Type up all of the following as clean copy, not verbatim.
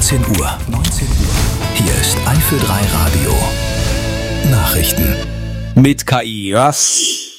19 Uhr. Hier ist Eifel 3 Radio. Nachrichten. Mit KI, was?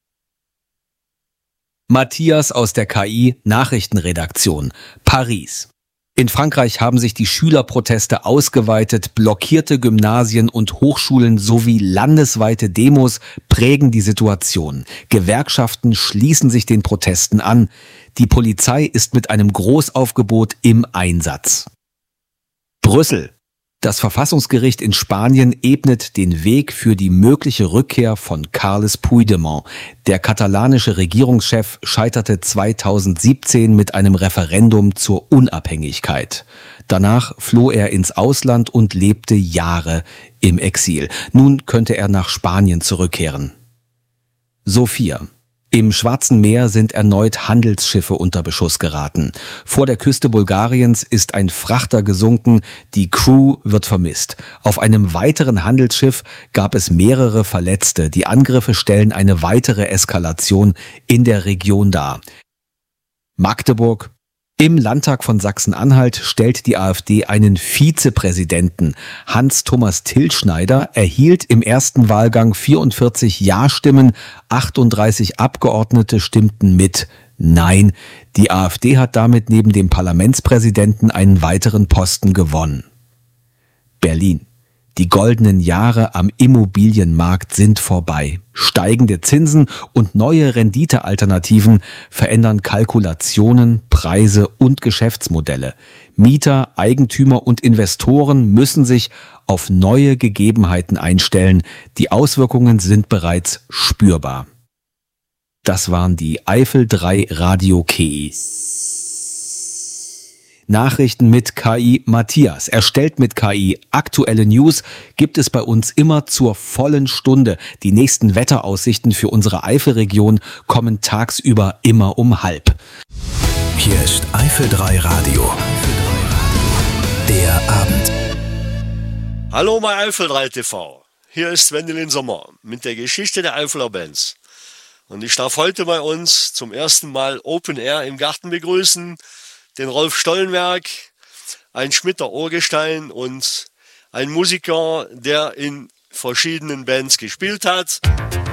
Matthias aus der KI-Nachrichtenredaktion, Paris. In Frankreich haben sich die Schülerproteste ausgeweitet, blockierte Gymnasien und Hochschulen sowie landesweite Demos prägen die Situation. Gewerkschaften schließen sich den Protesten an. Die Polizei ist mit einem Großaufgebot im Einsatz. Brüssel. Das Verfassungsgericht in Spanien ebnet den Weg für die mögliche Rückkehr von Carles Puigdemont. Der katalanische Regierungschef scheiterte 2017 mit einem Referendum zur Unabhängigkeit. Danach floh er ins Ausland und lebte Jahre im Exil. Nun könnte er nach Spanien zurückkehren. Sofia. Im Schwarzen Meer sind erneut Handelsschiffe unter Beschuss geraten. Vor der Küste Bulgariens ist ein Frachter gesunken, die Crew wird vermisst. Auf einem weiteren Handelsschiff gab es mehrere Verletzte. Die Angriffe stellen eine weitere Eskalation in der Region dar. Magdeburg. Im Landtag von Sachsen-Anhalt stellt die AfD einen Vizepräsidenten. Hans-Thomas Tilschneider erhielt im ersten Wahlgang 44 Ja-Stimmen, 38 Abgeordnete stimmten mit Nein. Die AfD hat damit neben dem Parlamentspräsidenten einen weiteren Posten gewonnen. Berlin. Die goldenen Jahre am Immobilienmarkt sind vorbei. Steigende Zinsen und neue Renditealternativen verändern Kalkulationen, Preise und Geschäftsmodelle. Mieter, Eigentümer und Investoren müssen sich auf neue Gegebenheiten einstellen. Die Auswirkungen sind bereits spürbar. Das waren die Eifel 3 Radio KI. Nachrichten mit KI Matthias. Erstellt mit KI. Aktuelle News gibt es bei uns immer zur vollen Stunde. Die nächsten Wetteraussichten für unsere Eifelregion kommen tagsüber immer um 12:30. Hier ist Eifel 3 Radio. Der Abend. Hallo bei Eifel 3 TV. Hier ist Wendelin Sommer mit der Geschichte der Eifeler Bands. Und ich darf heute bei uns zum ersten Mal Open Air im Garten begrüßen den Rolf Stollenberg, ein Schmitter Urgestein und ein Musiker, der in verschiedenen Bands gespielt hat.